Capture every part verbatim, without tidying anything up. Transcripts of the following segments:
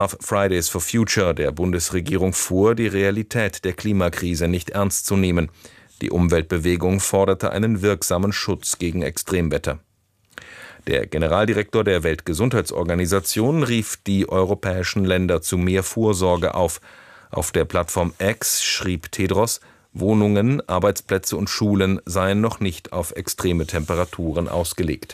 Fridays for Future der Bundesregierung vor, die Realität der Klimakrise nicht ernst zu nehmen. Die Umweltbewegung forderte einen wirksamen Schutz gegen Extremwetter. Der Generaldirektor der Weltgesundheitsorganisation rief die europäischen Länder zu mehr Vorsorge auf. Auf der Plattform X schrieb Tedros, Wohnungen, Arbeitsplätze und Schulen seien noch nicht auf extreme Temperaturen ausgelegt.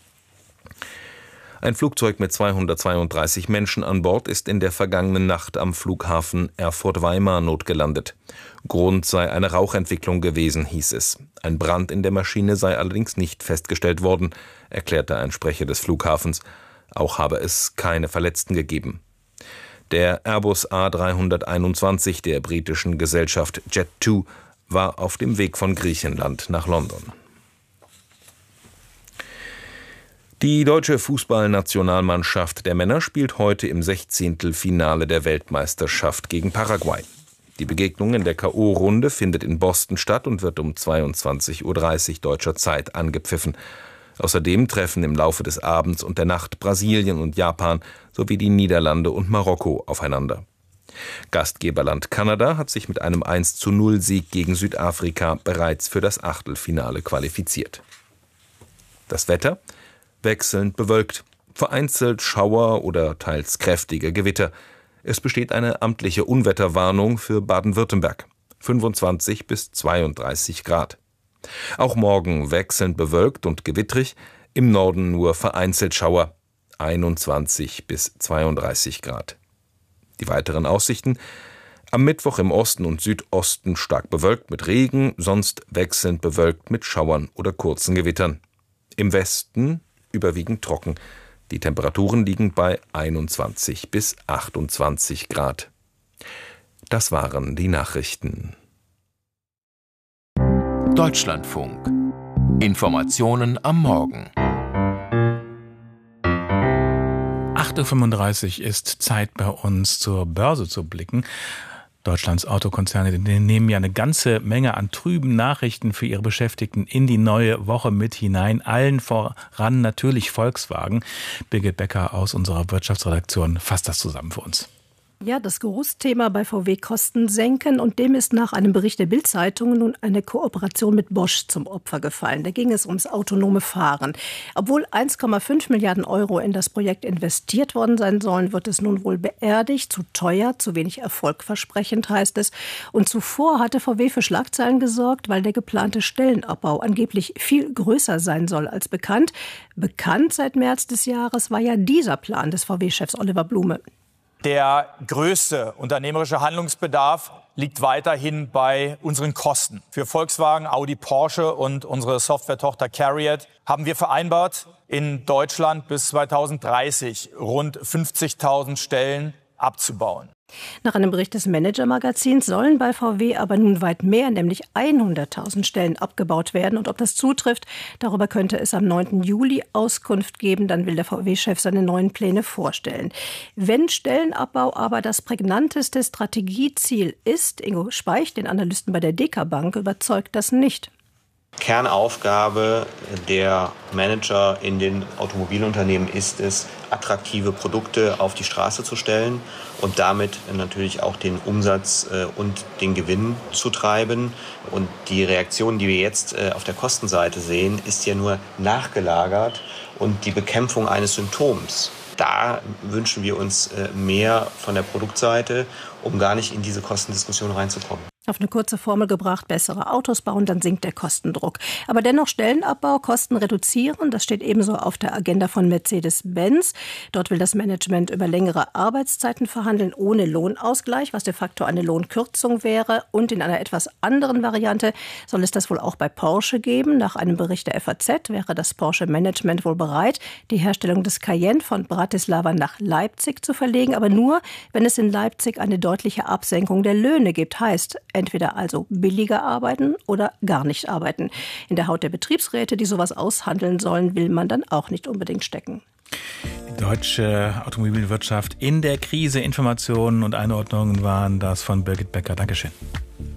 Ein Flugzeug mit zweihundertzweiunddreißig Menschen an Bord ist in der vergangenen Nacht am Flughafen Erfurt-Weimar notgelandet. Grund sei eine Rauchentwicklung gewesen, hieß es. Ein Brand in der Maschine sei allerdings nicht festgestellt worden, erklärte ein Sprecher des Flughafens. Auch habe es keine Verletzten gegeben. Der Airbus A dreihunderteinundzwanzig der britischen Gesellschaft Jet zwei war auf dem Weg von Griechenland nach London. Die deutsche Fußballnationalmannschaft der Männer spielt heute im Sechzehntelfinale der Weltmeisterschaft gegen Paraguay. Die Begegnung in der K O-Runde findet in Boston statt und wird um zweiundzwanzig Uhr dreißig deutscher Zeit angepfiffen. Außerdem treffen im Laufe des Abends und der Nacht Brasilien und Japan sowie die Niederlande und Marokko aufeinander. Gastgeberland Kanada hat sich mit einem eins zu null Sieg gegen Südafrika bereits für das Achtelfinale qualifiziert. Das Wetter? Wechselnd bewölkt, vereinzelt Schauer oder teils kräftige Gewitter. Es besteht eine amtliche Unwetterwarnung für Baden-Württemberg. fünfundzwanzig bis zweiunddreißig Grad. Auch morgen wechselnd bewölkt und gewittrig, im Norden nur vereinzelt Schauer. einundzwanzig bis zweiunddreißig Grad. Die weiteren Aussichten: Am Mittwoch im Osten und Südosten stark bewölkt mit Regen, sonst wechselnd bewölkt mit Schauern oder kurzen Gewittern. Im Westen überwiegend trocken. Die Temperaturen liegen bei einundzwanzig bis achtundzwanzig Grad. Das waren die Nachrichten. Deutschlandfunk. Informationen am Morgen. acht Uhr fünfunddreißig ist Zeit bei uns zur Börse zu blicken. Deutschlands Autokonzerne die nehmen ja eine ganze Menge an trüben Nachrichten für ihre Beschäftigten in die neue Woche mit hinein. Allen voran natürlich Volkswagen. Birgit Becker aus unserer Wirtschaftsredaktion fasst das zusammen für uns. Ja, das Großthema bei V W Kosten senken, und dem ist nach einem Bericht der Bild-Zeitung nun eine Kooperation mit Bosch zum Opfer gefallen. Da ging es ums autonome Fahren. Obwohl eins Komma fünf Milliarden Euro in das Projekt investiert worden sein sollen, wird es nun wohl beerdigt. Zu teuer, zu wenig erfolgversprechend, heißt es. Und zuvor hatte V W für Schlagzeilen gesorgt, weil der geplante Stellenabbau angeblich viel größer sein soll als bekannt. Bekannt seit März des Jahres war ja dieser Plan des V W-Chefs Oliver Blume. Der größte unternehmerische Handlungsbedarf liegt weiterhin bei unseren Kosten. Für Volkswagen, Audi, Porsche und unsere Software-Tochter CARIAD haben wir vereinbart, in Deutschland bis zweitausenddreißig rund fünfzigtausend Stellen abzubauen. Nach einem Bericht des Manager-Magazins sollen bei V W aber nun weit mehr, nämlich hunderttausend Stellen abgebaut werden. Und ob das zutrifft, darüber könnte es am neunten Juli Auskunft geben. Dann will der V W-Chef seine neuen Pläne vorstellen. Wenn Stellenabbau aber das prägnanteste Strategieziel ist, Ingo Speich, den Analysten bei der Deka Bank, überzeugt das nicht. Kernaufgabe der Manager in den Automobilunternehmen ist es, attraktive Produkte auf die Straße zu stellen und damit natürlich auch den Umsatz und den Gewinn zu treiben. Und die Reaktion, die wir jetzt auf der Kostenseite sehen, ist ja nur nachgelagert und die Bekämpfung eines Symptoms. Da wünschen wir uns mehr von der Produktseite, um gar nicht in diese Kostendiskussion reinzukommen. Auf eine kurze Formel gebracht: bessere Autos bauen, dann sinkt der Kostendruck. Aber dennoch Stellenabbau, Kosten reduzieren, das steht ebenso auf der Agenda von Mercedes-Benz. Dort will das Management über längere Arbeitszeiten verhandeln, ohne Lohnausgleich, was de facto eine Lohnkürzung wäre. Und in einer etwas anderen Variante soll es das wohl auch bei Porsche geben. Nach einem Bericht der F A Z wäre das Porsche-Management wohl bereit, die Herstellung des Cayenne von Bratislava nach Leipzig zu verlegen. Aber nur, wenn es in Leipzig eine deutliche Absenkung der Löhne gibt. Heißt, entweder also billiger arbeiten oder gar nicht arbeiten. In der Haut der Betriebsräte, die sowas aushandeln sollen, will man dann auch nicht unbedingt stecken. Die deutsche Automobilwirtschaft in der Krise. Informationen und Einordnungen waren das von Birgit Becker. Dankeschön.